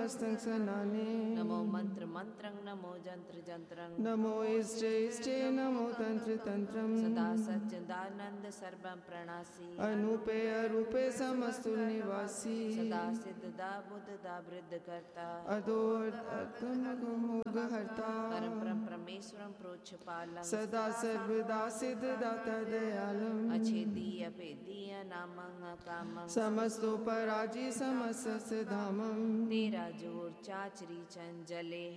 हस्तं सनाने नमो मंत्र मंत्रं नमो जंत्र जंत्रं नमो इष्टे इष्टे नमो तंत्र तंत्रं सदा सच्चिदानंद सर्वं प्रणासी अनूपे अरूपे समस्तुल निवासी सदा सिद्धदा बुद्धदा वृद्ध करता अदोर्तमोग हर्ता परम परम परमेश्वरं प्रोच्चपालम सदा सर्वदा सिद्धदाता दयालम अछेदीय अभेदीय नामं अकामं समस्तो पराजी समस्त धामम तेरा जोर चाचरी चंचले